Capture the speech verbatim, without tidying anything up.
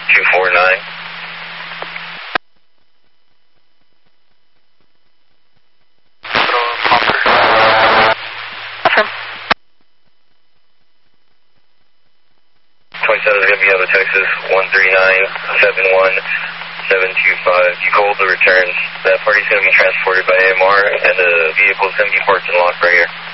two four nine. twenty-seven is going to be out of Texas, one three nine seven one seven two five. You can hold the return. That party's going to be transported by A M R, and the vehicle is going to be parked and locked right here.